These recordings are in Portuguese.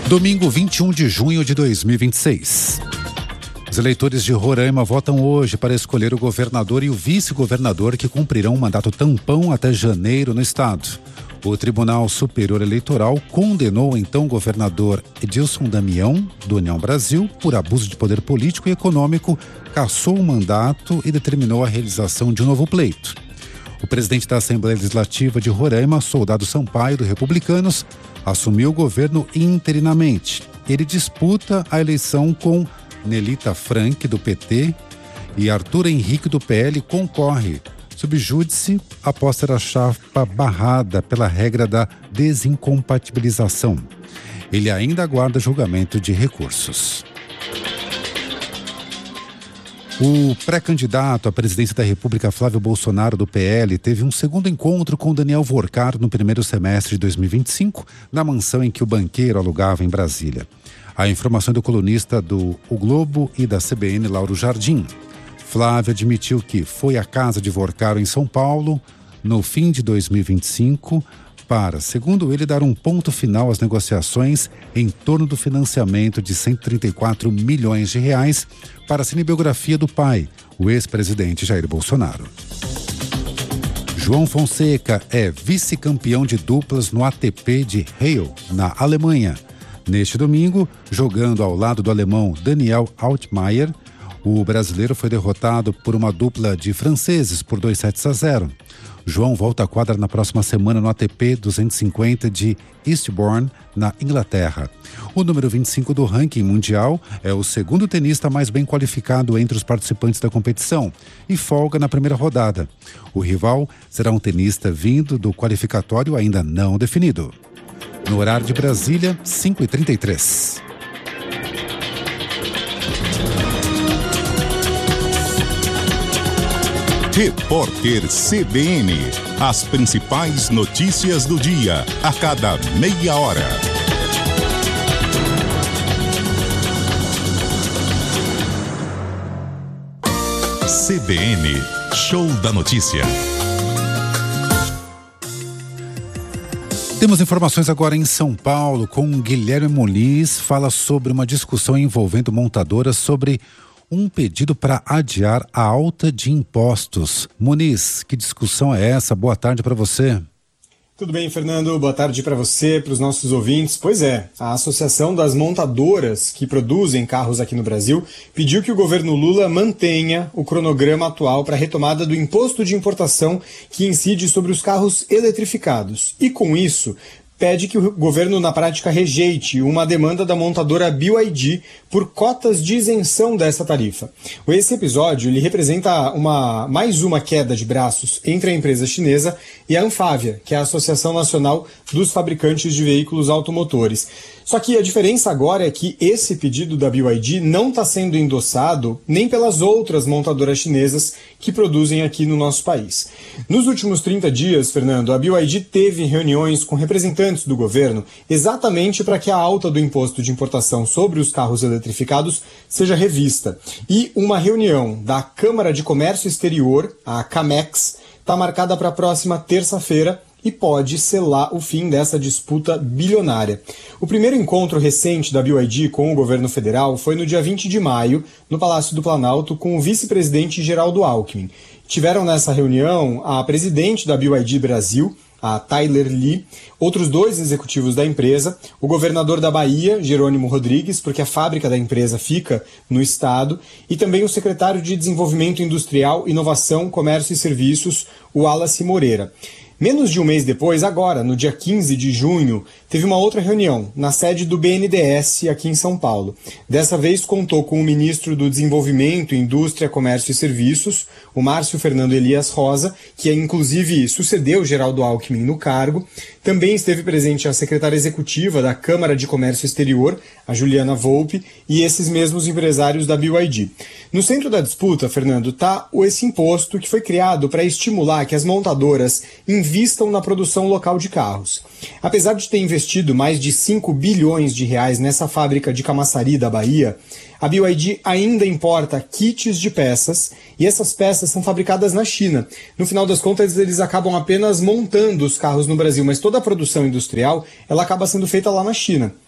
Domingo 21 de junho de 2026. Os eleitores de Roraima votam hoje para escolher o governador e o vice-governador que cumprirão um mandato tampão até janeiro no estado. O Tribunal Superior Eleitoral condenou então o governador Edilson Damião, do União Brasil, por abuso de poder político e econômico, cassou o mandato e determinou a realização de um novo pleito. O presidente da Assembleia Legislativa de Roraima, Soldado Sampaio, do Republicanos, assumiu o governo interinamente. Ele disputa a eleição com Nelita Frank, do PT, e Arthur Henrique, do PL, concorre sob júdice após ter a chapa barrada pela regra da desincompatibilização. Ele ainda aguarda julgamento de recursos. O pré-candidato à presidência da República, Flávio Bolsonaro, do PL, teve um segundo encontro com Daniel Vorcar no primeiro semestre de 2025, na mansão em que o banqueiro alugava em Brasília. A informação do colunista do O Globo e da CBN, Lauro Jardim. Flávio admitiu que foi à casa de Vorcar em São Paulo no fim de 2025 para, segundo ele, dar um ponto final às negociações em torno do financiamento de 134 milhões de reais para a cinebiografia do pai, o ex-presidente Jair Bolsonaro. João Fonseca é vice-campeão de duplas no ATP de Halle, na Alemanha. Neste domingo, jogando ao lado do alemão Daniel Altmaier, o brasileiro foi derrotado por uma dupla de franceses por 2-0. João volta à quadra na próxima semana no ATP 250 de Eastbourne, na Inglaterra. O número 25 do ranking mundial é o segundo tenista mais bem qualificado entre os participantes da competição e folga na primeira rodada. O rival será um tenista vindo do qualificatório ainda não definido. No horário de Brasília, 5h33. Repórter CBN. As principais notícias do dia, a cada meia hora. CBN, Show da Notícia. Temos informações agora em São Paulo com Guilherme Muniz. Fala sobre uma discussão envolvendo montadoras sobre um pedido para adiar a alta de impostos. Muniz, que discussão é essa? Boa tarde para você. Tudo bem, Fernando? Boa tarde para você, para os nossos ouvintes. Pois é, a Associação das Montadoras que produzem carros aqui no Brasil pediu que o governo Lula mantenha o cronograma atual para a retomada do imposto de importação que incide sobre os carros eletrificados. E com isso, pede que o governo, na prática, rejeite uma demanda da montadora BYD por cotas de isenção dessa tarifa. Esse episódio ele representa mais uma queda de braços entre a empresa chinesa e a Anfávia, que é a Associação Nacional dos Fabricantes de Veículos Automotores. Só que a diferença agora é que esse pedido da BYD não está sendo endossado nem pelas outras montadoras chinesas que produzem aqui no nosso país. Nos últimos 30 dias, Fernando, a BYD teve reuniões com representantes do governo exatamente para que a alta do imposto de importação sobre os carros eletrificados seja revista. E uma reunião da Câmara de Comércio Exterior, a CAMEX, está marcada para a próxima terça-feira e pode selar o fim dessa disputa bilionária. O primeiro encontro recente da BYD com o governo federal foi no dia 20 de maio, no Palácio do Planalto, com o vice-presidente Geraldo Alckmin. Tiveram nessa reunião a presidente da BYD Brasil, a Tyler Lee, outros 2 executivos da empresa, o governador da Bahia, Jerônimo Rodrigues, porque a fábrica da empresa fica no estado, e também o secretário de Desenvolvimento Industrial, Inovação, Comércio e Serviços, o Wallace Moreira. Menos de um mês depois, agora, no dia 15 de junho, teve uma outra reunião na sede do BNDES aqui em São Paulo. Dessa vez contou com o ministro do Desenvolvimento, Indústria, Comércio e Serviços, o Márcio Fernando Elias Rosa, que inclusive sucedeu Geraldo Alckmin no cargo. Também esteve presente a secretária executiva da Câmara de Comércio Exterior, a Juliana Volpe, e esses mesmos empresários da BYD. No centro da disputa, Fernando, está esse imposto que foi criado para estimular que as montadoras invistam na produção local de carros. Apesar de ter investido mais de 5 bilhões de reais nessa fábrica de Camaçari da Bahia, a BYD ainda importa kits de peças e essas peças são fabricadas na China. No final das contas, eles acabam apenas montando os carros no Brasil, mas toda a produção industrial ela acaba sendo feita lá na China.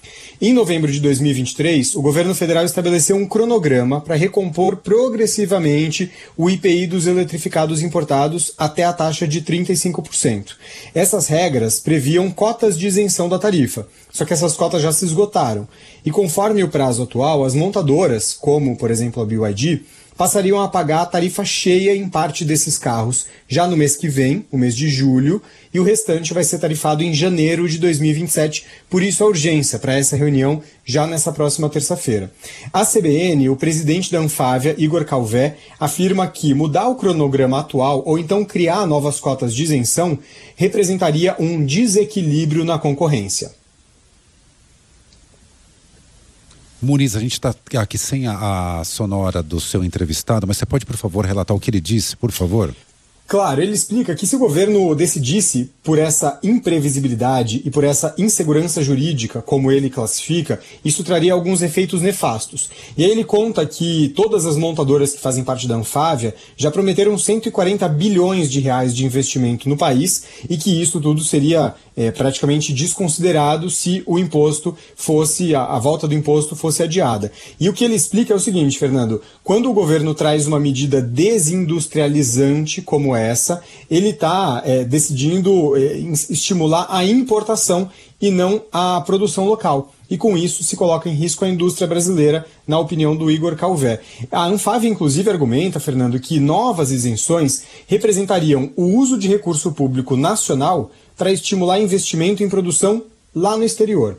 Em novembro de 2023, o governo federal estabeleceu um cronograma para recompor progressivamente o IPI dos eletrificados importados até a taxa de 35%. Essas regras previam cotas de isenção da tarifa, só que essas cotas já se esgotaram. E conforme o prazo atual, as montadoras, como por exemplo a BYD, passariam a pagar a tarifa cheia em parte desses carros já no mês que vem, o mês de julho, e o restante vai ser tarifado em janeiro de 2027, por isso a urgência para essa reunião já nessa próxima terça-feira. A CBN, o presidente da Anfávia, Igor Calvé, afirma que mudar o cronograma atual ou então criar novas cotas de isenção representaria um desequilíbrio na concorrência. Muniz, a gente está aqui sem a sonora do seu entrevistado, mas você pode, por favor, relatar o que ele disse, por favor? Claro, ele explica que se o governo decidisse por essa imprevisibilidade e por essa insegurança jurídica, como ele classifica, isso traria alguns efeitos nefastos. E aí ele conta que todas as montadoras que fazem parte da Anfávia já prometeram 140 bilhões de reais de investimento no país e que isso tudo seria praticamente desconsiderado se o imposto fosse, a volta do imposto fosse adiada. E o que ele explica é o seguinte, Fernando, quando o governo traz uma medida desindustrializante como essa, ele está decidindo estimular a importação e não a produção local. E com isso se coloca em risco a indústria brasileira, na opinião do Igor Calvé. A Anfávia, inclusive, argumenta, Fernando, que novas isenções representariam o uso de recurso público nacional para estimular investimento em produção lá no exterior.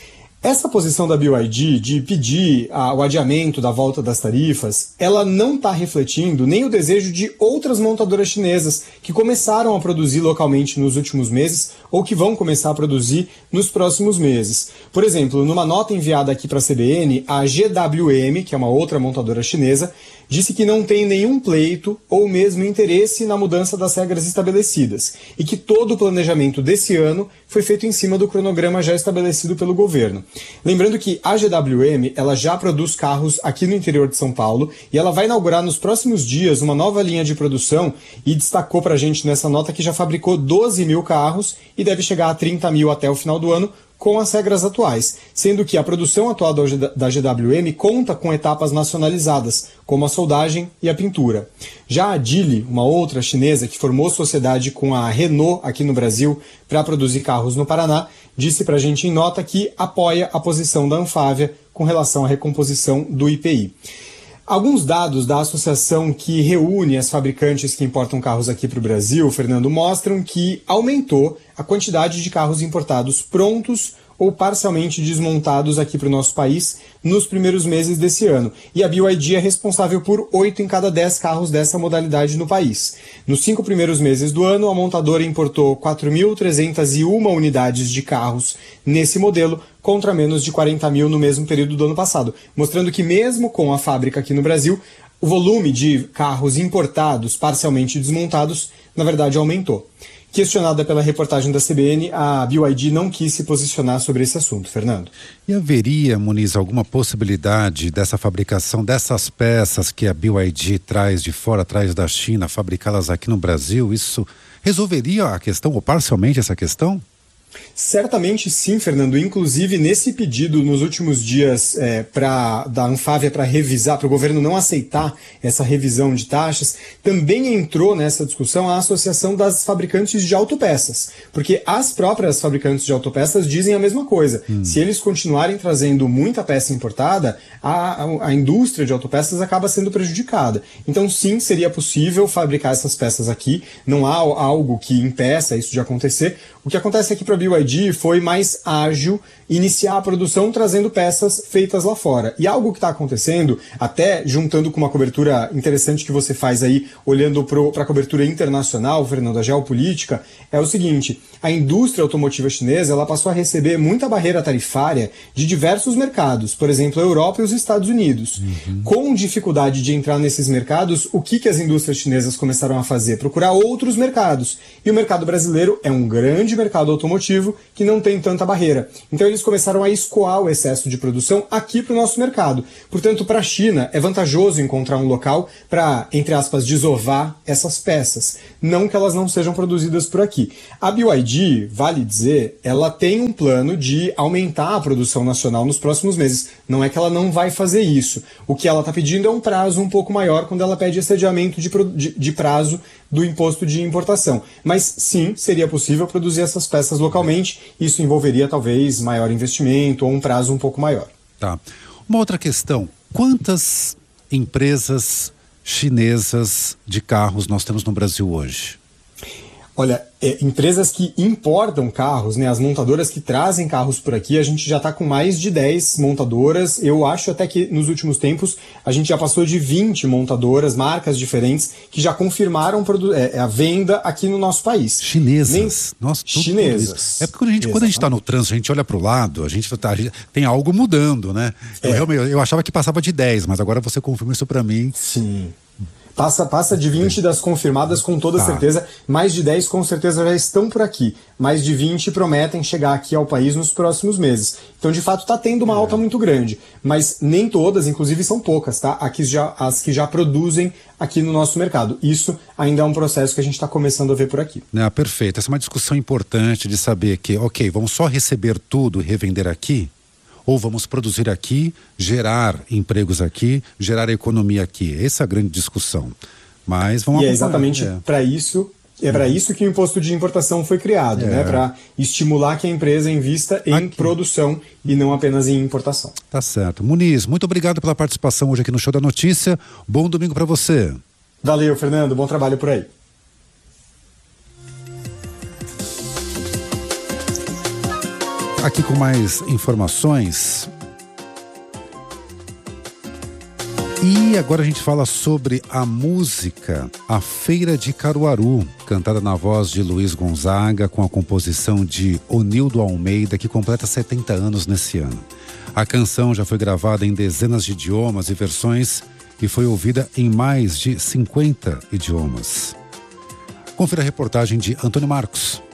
Essa posição da BYD de pedir o adiamento da volta das tarifas, ela não está refletindo nem o desejo de outras montadoras chinesas que começaram a produzir localmente nos últimos meses ou que vão começar a produzir nos próximos meses. Por exemplo, numa nota enviada aqui para a CBN, a GWM, que é uma outra montadora chinesa, disse que não tem nenhum pleito ou mesmo interesse na mudança das regras estabelecidas e que todo o planejamento desse ano foi feito em cima do cronograma já estabelecido pelo governo. Lembrando que a GWM ela já produz carros aqui no interior de São Paulo e ela vai inaugurar nos próximos dias uma nova linha de produção e destacou para a gente nessa nota que já fabricou 12 mil carros e deve chegar a 30 mil até o final do ano, com as regras atuais, sendo que a produção atual da GWM conta com etapas nacionalizadas, como a soldagem e a pintura. Já a Geely, uma outra chinesa que formou sociedade com a Renault aqui no Brasil para produzir carros no Paraná, disse para a gente em nota que apoia a posição da Anfávia com relação à recomposição do IPI. Alguns dados da associação que reúne as fabricantes que importam carros aqui para o Brasil, Fernando, mostram que aumentou a quantidade de carros importados prontos ou parcialmente desmontados aqui para o nosso país nos primeiros meses desse ano. E a BYD é responsável por 8 em cada 10 carros dessa modalidade no país. Nos 5 primeiros meses do ano, a montadora importou 4.301 unidades de carros nesse modelo, contra menos de 40 mil no mesmo período do ano passado, mostrando que mesmo com a fábrica aqui no Brasil, o volume de carros importados parcialmente desmontados, na verdade, aumentou. Questionada pela reportagem da CBN, a BYD não quis se posicionar sobre esse assunto, Fernando. E haveria, Muniz, alguma possibilidade dessa fabricação dessas peças que a BYD traz de fora, traz da China, fabricá-las aqui no Brasil? Isso resolveria a questão, ou parcialmente essa questão? Certamente sim, Fernando. Inclusive, nesse pedido nos últimos dias da Anfávia para revisar, para o governo não aceitar essa revisão de taxas, também entrou nessa discussão a Associação das Fabricantes de Autopeças, porque as próprias fabricantes de autopeças dizem a mesma coisa. Se eles continuarem trazendo muita peça importada, a indústria de autopeças acaba sendo prejudicada. Então, sim, seria possível fabricar essas peças aqui. Não há algo que impeça isso de acontecer. O que acontece aqui para a BYD foi mais ágil iniciar a produção trazendo peças feitas lá fora. E algo que está acontecendo, até juntando com uma cobertura interessante que você faz aí, olhando para a cobertura internacional, Fernando, a geopolítica, é o seguinte: a indústria automotiva chinesa ela passou a receber muita barreira tarifária de diversos mercados, por exemplo, a Europa e os Estados Unidos. Com dificuldade de entrar nesses mercados, o que as indústrias chinesas começaram a fazer? Procurar outros mercados. E o mercado brasileiro é um grande mercado automotivo que não tem tanta barreira. Então eles eles começaram a escoar o excesso de produção aqui para o nosso mercado. Portanto, para a China, é vantajoso encontrar um local para, entre aspas, desovar essas peças. Não que elas não sejam produzidas por aqui. A BYD, vale dizer, ela tem um plano de aumentar a produção nacional nos próximos meses. Não é que ela não vai fazer isso. O que ela está pedindo é um prazo um pouco maior quando ela pede esse adiamento de prazo do imposto de importação. Mas sim, seria possível produzir essas peças localmente. Isso envolveria talvez maior investimento ou um prazo um pouco maior. Tá. Uma outra questão, quantas empresas chinesas de carros nós temos no Brasil hoje? Olha, empresas que importam carros, né, as montadoras que trazem carros por aqui, a gente já está com mais de 10 montadoras. Eu acho até que nos últimos tempos a gente já passou de 20 montadoras, marcas diferentes, que já confirmaram a venda aqui no nosso país. Chinesas? Nossa, chinesas. É porque quando a gente está no trânsito, a gente olha para o lado, a gente tem algo mudando, né? Eu achava que passava de 10, mas agora você confirma isso para mim. Sim. Passa de 20 das confirmadas com toda certeza, mais de 10 com certeza já estão por aqui, mais de 20 prometem chegar aqui ao país nos próximos meses. Então, de fato, está tendo uma alta muito grande, mas nem todas, inclusive são poucas, tá? As que já produzem aqui no nosso mercado. Isso ainda é um processo que a gente está começando a ver por aqui. Perfeito, essa é uma discussão importante de saber que, ok, vamos só receber tudo e revender aqui? Ou vamos produzir aqui, gerar empregos aqui, gerar economia aqui. Essa é a grande discussão. Mas vamos acompanhar. É exatamente para isso. É para isso que o imposto de importação foi criado, né? Para estimular que a empresa invista em produção e não apenas em importação. Tá certo. Muniz, muito obrigado pela participação hoje aqui no Show da Notícia. Bom domingo para você. Valeu, Fernando. Bom trabalho por aí. Aqui com mais informações. E agora a gente fala sobre a música A Feira de Caruaru, cantada na voz de Luiz Gonzaga, com a composição de Onildo Almeida, que completa 70 anos nesse ano. A canção já foi gravada em dezenas de idiomas e versões e foi ouvida em mais de 50 idiomas. Confira a reportagem de Antônio Marcos.